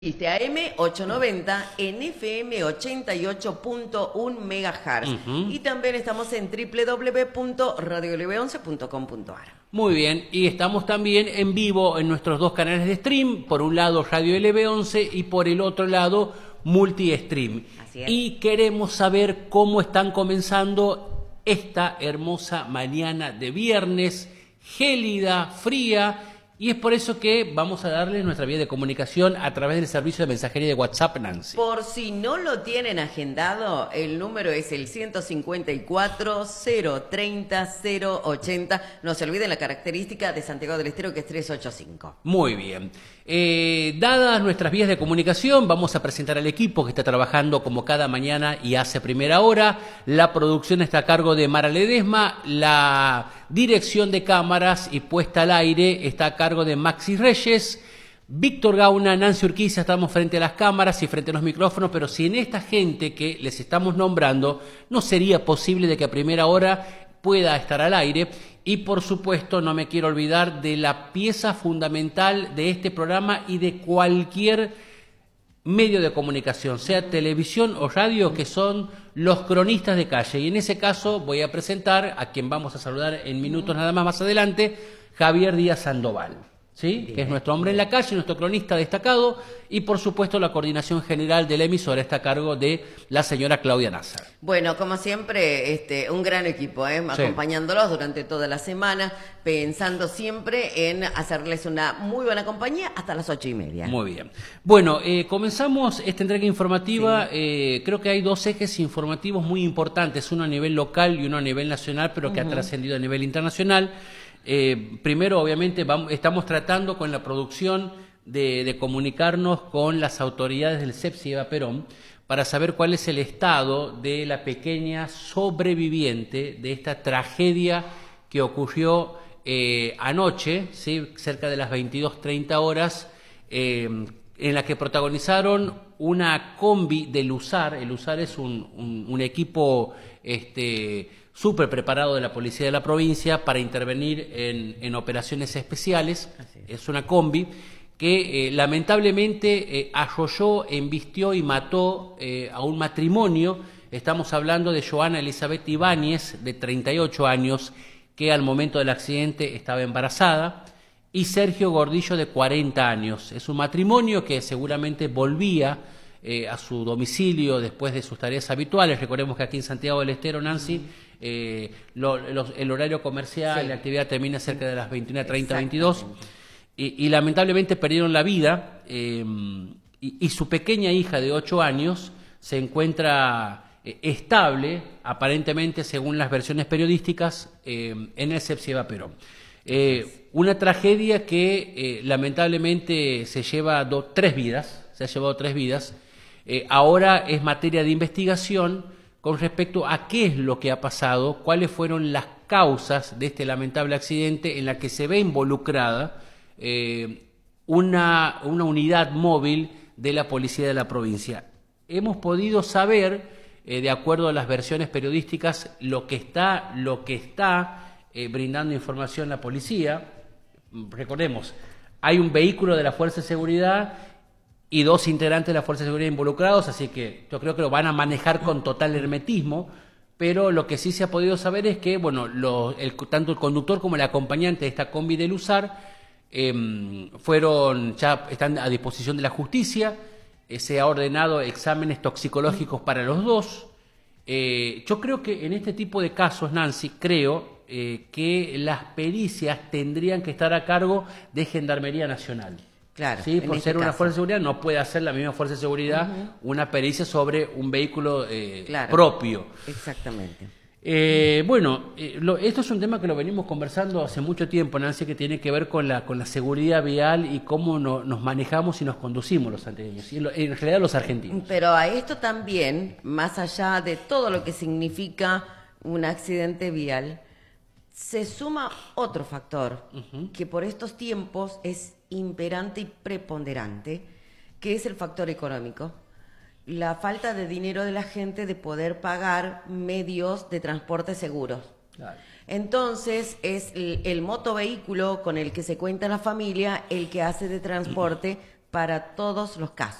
Viste AM 890 en FM 88.1 MHz. Y también estamos en www.radiolb11.com.ar. Muy bien, y estamos también en vivo en nuestros dos canales de stream, por un lado Radio LB11 y por el otro lado Multi-Stream. Así es. Y queremos saber cómo están comenzando esta hermosa mañana de viernes, gélida, fría. Y es por eso que vamos a darles nuestra vía de comunicación a través del servicio de mensajería de WhatsApp, Nancy. Por si no lo tienen agendado, el número es el 154-030-080. No se olviden la característica de Santiago del Estero, que es 385. Muy bien. Dadas nuestras vías de comunicación, vamos a presentar al equipo que está trabajando como cada mañana y hace primera hora. La producción está a cargo de Mara Ledesma, la dirección de cámaras y puesta al aire está a cargo de Maxi Reyes, Víctor Gauna, Nancy Urquiza. Estamos frente a las cámaras y frente a los micrófonos, pero sin esta gente que les estamos nombrando, no sería posible de que a primera hora pueda estar al aire. Y por supuesto no me quiero olvidar de la pieza fundamental de este programa y de cualquier medio de comunicación, sea televisión o radio, que son los cronistas de calle. Y en ese caso voy a presentar a quien vamos a saludar en minutos nada más adelante, Javier Díaz Sandoval, ¿sí? Que es nuestro hombre en la calle, nuestro cronista destacado, y por supuesto la coordinación general de la emisora está a cargo de la señora Claudia Nazar. Bueno, como siempre, un gran equipo, Sí. acompañándolos durante toda la semana, pensando siempre en hacerles una muy buena compañía hasta las 8:30. Muy bien. Bueno, comenzamos esta entrega informativa. Creo que hay dos ejes informativos muy importantes, uno a nivel local y uno a nivel nacional, pero que ha trascendido a nivel internacional. Primero, obviamente, estamos tratando con la producción de comunicarnos con las autoridades del CEPS y Eva Perón para saber cuál es el estado de la pequeña sobreviviente de esta tragedia que ocurrió anoche, ¿sí? Cerca de las 22:30 horas, en la que protagonizaron una combi de Lusar. El Lusar es un equipo súper preparado de la policía de la provincia para intervenir en operaciones especiales. Es una combi que lamentablemente arrolló, embistió y mató a un matrimonio. Estamos hablando de Joana Elizabeth Ibáñez, de 38 años, que al momento del accidente estaba embarazada, y Sergio Gordillo, de 40 años. Es un matrimonio que seguramente volvía a su domicilio después de sus tareas habituales. Recordemos que aquí en Santiago del Estero, Nancy, el horario comercial, la actividad termina cerca de las 21:30, 22, y lamentablemente perdieron la vida, y su pequeña hija de 8 años se encuentra estable, aparentemente, según las versiones periodísticas, en el CEPS y Eva Perón. Una tragedia que lamentablemente se lleva 3 vidas, se ha llevado 3 vidas. Ahora es materia de investigación con respecto a qué es lo que ha pasado, cuáles fueron las causas de este lamentable accidente en la que se ve involucrada una unidad móvil de la policía de la provincia. Hemos podido saber, de acuerdo a las versiones periodísticas, lo que está brindando información la policía. Recordemos, hay un vehículo de la Fuerza de Seguridad y 2 integrantes de la Fuerza de Seguridad involucrados, así que yo creo que lo van a manejar con total hermetismo, pero lo que sí se ha podido saber es que, bueno, tanto el conductor como el acompañante de esta combi de Lusar están a disposición de la justicia. Se ha ordenado exámenes toxicológicos para los 2. Yo creo que en este tipo de casos, Nancy, que las pericias tendrían que estar a cargo de Gendarmería Nacional. Claro. Sí, por ser una fuerza de seguridad, no puede hacer la misma fuerza de seguridad una pericia sobre un vehículo propio. Exactamente. Esto es un tema que lo venimos conversando hace mucho tiempo, Nancy, que tiene que ver con la seguridad vial y cómo nos manejamos y nos conducimos los santiagueños, y en realidad los argentinos. Pero a esto también, más allá de todo lo que significa un accidente vial, se suma otro factor que por estos tiempos es imperante y preponderante, que es el factor económico. La falta de dinero de la gente de poder pagar medios de transporte seguros. Claro. Entonces es el motovehículo con el que se cuenta la familia el que hace de transporte para todos los casos.